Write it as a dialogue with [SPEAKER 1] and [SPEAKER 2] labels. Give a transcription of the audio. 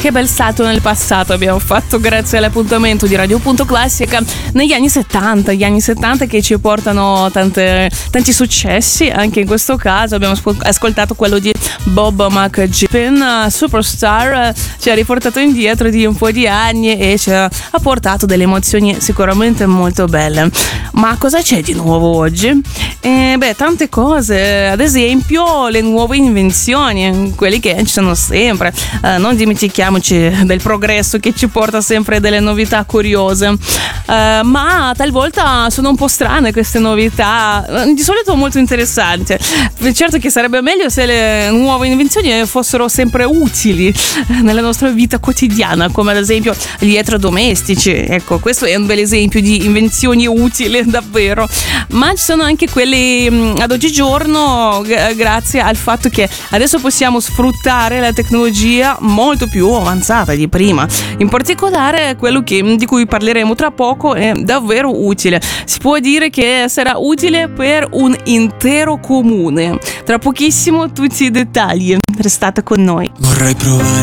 [SPEAKER 1] che bel salto nel passato abbiamo fatto grazie all'appuntamento di Radio.Classica negli anni 70, gli anni 70 che ci portano tanti successi. Anche in questo caso abbiamo ascoltato quello di Bob McGippin, Superstar, ci ha riportato indietro di un po' di anni e ci ha portato delle emozioni sicuramente molto belle. Ma cosa c'è di nuovo oggi? Tante cose, ad esempio le nuove invenzioni, quelli che ci sono sempre. Non dimentichiamoci del progresso che ci porta sempre delle novità curiose, ma talvolta sono un po' strane queste novità, di solito molto interessanti. Certo che sarebbe meglio se le nuove invenzioni fossero sempre utili nella nostra vita quotidiana, come ad esempio gli elettrodomestici. Ecco, questo è un bel esempio di invenzioni utili davvero. Ma ci sono anche quelli ad oggigiorno, grazie al fatto che adesso possiamo sfruttare la tecnologia molto più avanzata di prima. In particolare quello di cui parleremo tra poco è davvero utile. Si può dire che sarà utile per un intero comune. Tra pochissimo tutti i dettagli. Restate con noi.
[SPEAKER 2] Vorrei provare